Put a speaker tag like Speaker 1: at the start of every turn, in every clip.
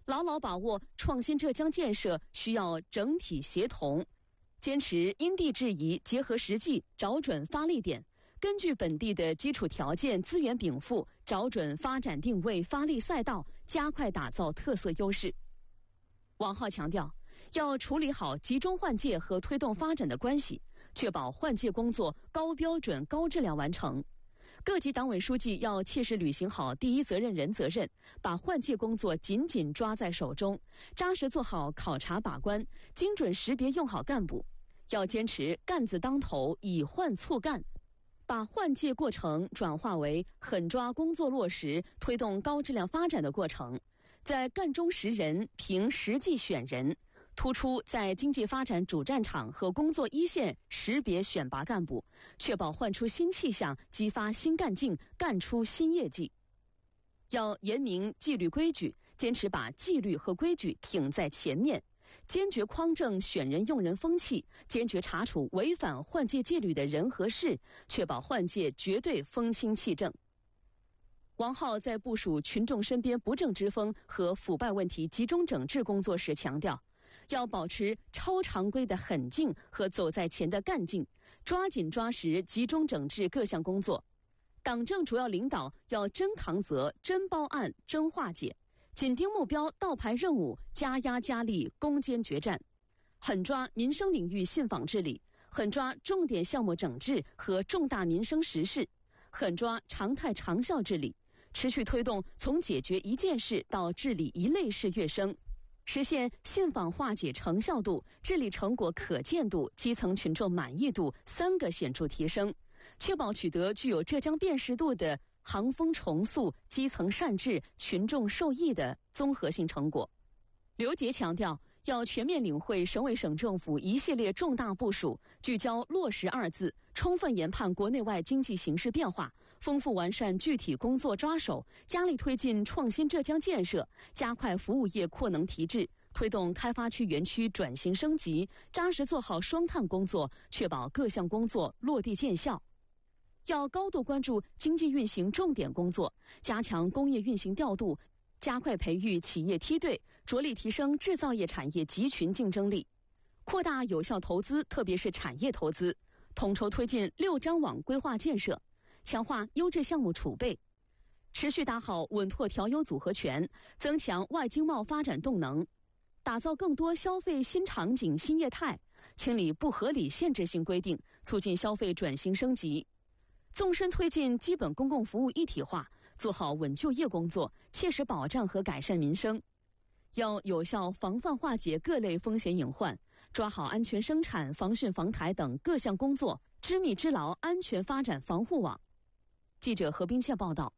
Speaker 1: 牢牢把握创新浙江建设需要整体协同，坚持因地制宜，结合实际，找准发力点，根据本地的基础条件、资源禀赋，找准发展定位、发力赛道，加快打造特色优势。王浩强调，要处理好集中换届和推动发展的关系，确保换届工作高标准、高质量完成。各级党委书记要切实履行好第一责任人责任，把换届工作紧紧抓在手中，扎实做好考察把关，精准识别用好干部。要坚持干字当头，以换促干，把换届过程转化为狠抓工作落实、推动高质量发展的过程，在干中识人、凭实际选人，突出在经济发展主战场和工作一线识别选拔干部，确保换出新气象，激发新干劲，干出新业绩。要严明纪律规矩，坚持把纪律和规矩挺在前面，坚决匡正选人用人风气，坚决查处违反换届纪律的人和事，确保换届绝对风清气正。王浩在部署群众身边不正之风和腐败问题集中整治工作时强调，要保持超常规的狠劲和走在前的干劲，抓紧抓实集中整治各项工作。党政主要领导要真扛责、真包案、真化解，紧盯目标、倒排任务，加压加力，攻坚决战，狠抓民生领域信访治理，狠抓重点项目整治和重大民生实事，狠抓常态长效治理，持续推动从解决一件事到治理一类事跃升，实现信访化解成效度、治理成果可见度、基层群众满意度3个显著提升，确保取得具有浙江辨识度的行风重塑、基层善治、群众受益的综合性成果。刘杰强调，要全面领会省委省政府一系列重大部署，聚焦落实2字，充分研判国内外经济形势变化，丰富完善具体工作抓手，加力推进创新浙江建设，加快服务业扩能提质，推动开发区园区转型升级，扎实做好双碳工作，确保各项工作落地见效。要高度关注经济运行重点工作，加强工业运行调度，加快培育企业梯队，着力提升制造业产业集群竞争力，扩大有效投资，特别是产业投资，统筹推进6张网规划建设，强化优质项目储备，持续打好稳妥调优组合拳，增强外经贸发展动能，打造更多消费新场景新业态，清理不合理限制性规定，促进消费转型升级，纵深推进基本公共服务一体化，做好稳就业工作，切实保障和改善民生。要有效防范化解各类风险隐患，抓好安全生产、防汛防台等各项工作，织密织牢安全发展防护网。记者何冰倩报道。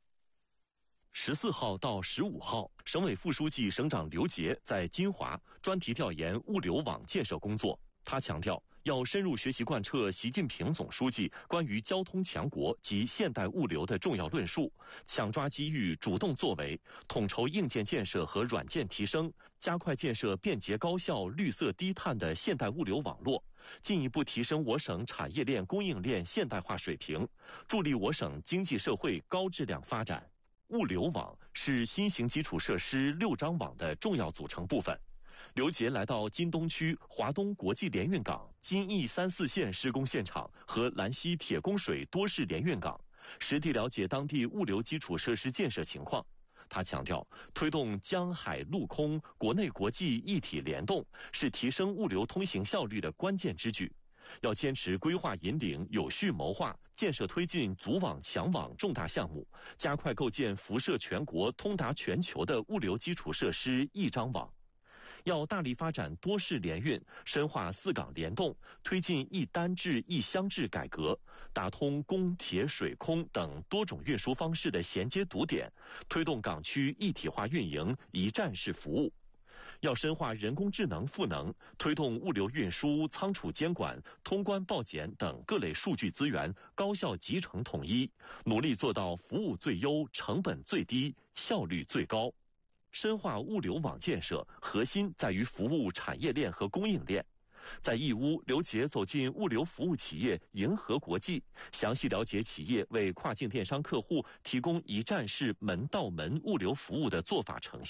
Speaker 2: 14号到15号，省委副书记、省长刘杰在金华专题调研物流网建设工作。他强调，要深入学习贯彻习近平总书记关于交通强国及现代物流的重要论述，抢抓机遇，主动作为，统筹硬件建设和软件提升，加快建设便捷高效、绿色低碳的现代物流网络，进一步提升我省产业链供应链现代化水平，助力我省经济社会高质量发展。物流网是新型基础设施6张网的重要组成部分。刘杰来到金东区华东国际联运港、金义3、4线施工现场和兰溪铁供水多式联运港，实地了解当地物流基础设施建设情况。他强调，推动江海陆空、国内国际一体联动是提升物流通行效率的关键之举。要坚持规划引领、有序谋划，建设推进组网强网重大项目，加快构建辐射全国、通达全球的物流基础设施一张网。要大力发展多式联运，深化4港联动，推进一单制一乡制改革，打通公铁水空等多种运输方式的衔接堵点，推动港区一体化运营、一站式服务。要深化人工智能赋能，推动物流运输、仓储监管、通关报检等各类数据资源高效集成统一，努力做到服务最优、成本最低、效率最高。深化物流网建设，核心在于服务产业链和供应链。在义乌，刘杰走进物流服务企业银河国际，详细了解企业为跨境电商客户提供一站式门到门物流服务的做法成效。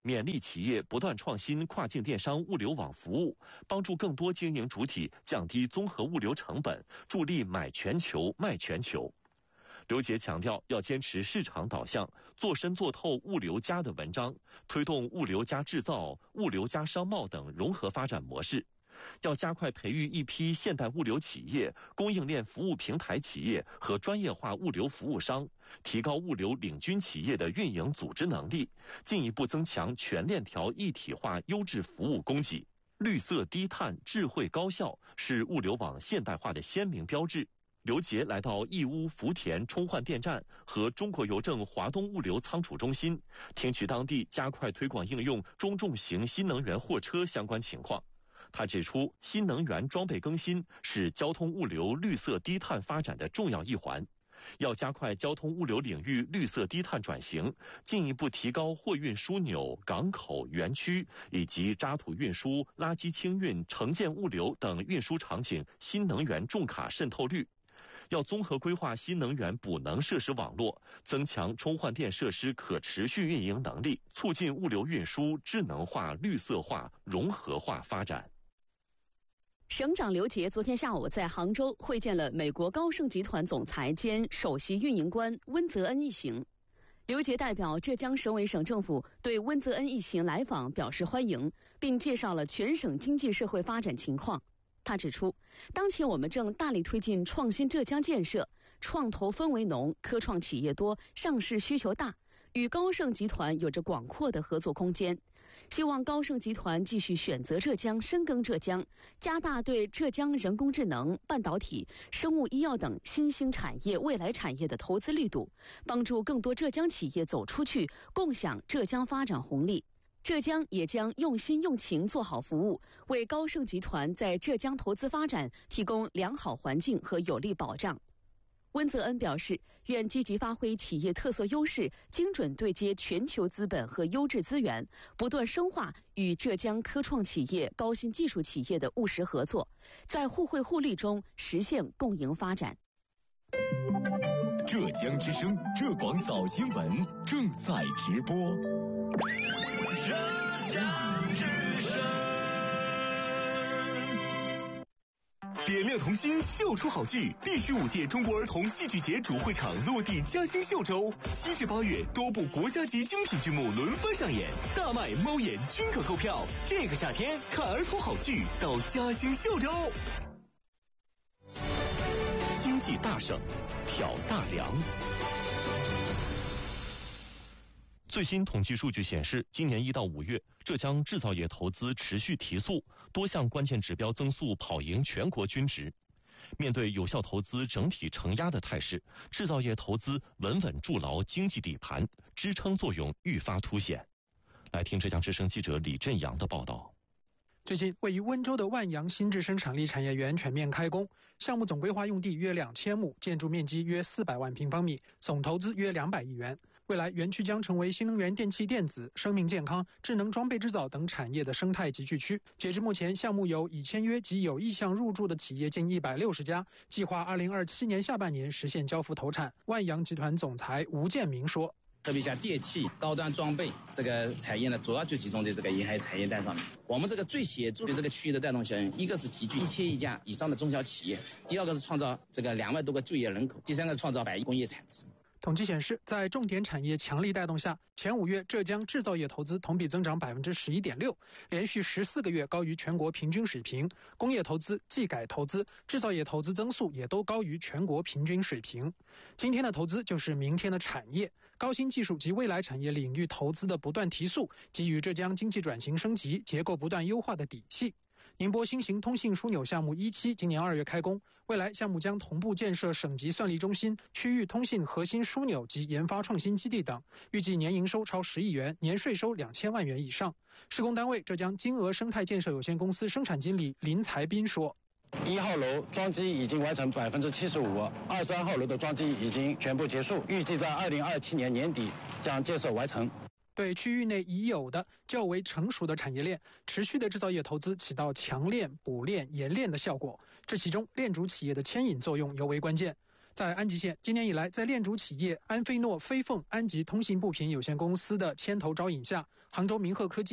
Speaker 2: 勉励企业不断创新跨境电商物流网服务，帮助更多经营主体降低综合物流成本，助力买全球、卖全球。刘杰强调，要坚持市场导向，做深做透物流加的文章，推动物流加制造、物流加商贸等融合发展模式。要加快培育一批现代物流企业、供应链服务平台企业和专业化物流服务商，提高物流领军企业的运营组织能力，进一步增强全链条一体化优质服务供给。绿色低碳、智慧高效是物流网现代化的鲜明标志。刘杰来到义乌福田充换电站和中国邮政华东物流仓储中心，听取当地加快推广应用中重型新能源货车相关情况。他指出，新能源装备更新是交通物流绿色低碳发展的重要一环，要加快交通物流领域绿色低碳转型，进一步提高货运枢纽、港口、园区以及渣土运输、垃圾清运、城建物流等运输场景新能源重卡渗透率。要综合规划新能源补能设施网络，增强充换电设施可持续运营能力，促进物流运输智能化、绿色化、融合化发展。
Speaker 1: 省长刘杰昨天下午在杭州会见了美国高盛集团总裁兼首席运营官温泽恩一行。刘杰代表浙江省委省政府对温泽恩一行来访表示欢迎，并介绍了全省经济社会发展情况。他指出，当前我们正大力推进创新浙江建设，创投氛围浓，科创企业多，上市需求大，与高盛集团有着广阔的合作空间。希望高盛集团继续选择浙江、深耕浙江，加大对浙江人工智能、半导体、生物医药等新兴产业、未来产业的投资力度，帮助更多浙江企业走出去，共享浙江发展红利。浙江也将用心用情做好服务，为高盛集团在浙江投资发展提供良好环境和有力保障。温泽恩表示，愿积极发挥企业特色优势，精准对接全球资本和优质资源，不断深化与浙江科创企业、高新技术企业的务实合作，在互惠互利中实现共赢发展。
Speaker 3: 浙江之声浙广早新闻正在直播。浙江之声，点亮童心，秀出好剧。第15届中国儿童戏剧节主会场落地嘉兴秀州，7至8月，多部国家级精品剧目轮番上演，大卖猫眼均可购票。这个夏天看儿童好剧，到嘉兴秀州。
Speaker 2: 经济大省，挑大梁。最新统计数据显示，今年1到5月，浙江制造业投资持续提速，多项关键指标增速跑赢全国均值。面对有效投资整体承压的态势，制造业投资稳稳筑牢经济底盘，支撑作用愈发凸显。来听浙江之声记者李振阳的报道。
Speaker 4: 最近，位于温州的万阳新质生产力产业园全面开工，项目总规划用地约2000亩，建筑面积约400万平方米，总投资约200亿元。未来，园区将成为新能源电气电子、生命健康、智能装备制造等产业的生态集聚区。截至目前，项目有已签约及有意向入驻的企业近160家，计划2027年下半年实现交付投产。万阳集团总裁吴建明说，
Speaker 5: 特别像电气、高端装备这个产业呢，主要就集中在这个沿海产业带上面。我们这个最显著的这个区域的带动效应，一个是集聚1000家以上的中小企业，第二个是创造这个2万多个就业人口，第三个是创造100亿工业产值。
Speaker 4: 统计显示，在重点产业强力带动下，前5月浙江制造业投资同比增长11.6%，连续14个月高于全国平均水平。工业投资、技改投资、制造业投资增速也都高于全国平均水平。今天的投资就是明天的产业，高新技术及未来产业领域投资的不断提速，给予浙江经济转型升级、结构不断优化的底气。宁波新型通信枢纽项目1期今年2月开工，未来项目将同步建设省级算力中心、区域通信核心枢纽及研发创新基地等，预计年营收超10亿元，年税收2000万元以上。施工单位浙江金鹅生态建设有限公司生产经理林才斌说
Speaker 6: ，1号楼装机已经完成75%，23号楼的装机已经全部结束，预计在2027年年底将建设完成。
Speaker 4: 对区域内已有的较为成熟的产业链，持续的制造业投资起到强链、补链、延链的效果，这其中链主企业的牵引作用尤为关键。在安吉县，今年以来，在链主企业安飞诺飞凤安吉通信部品有限公司的牵头招引下， 杭州明鹤科技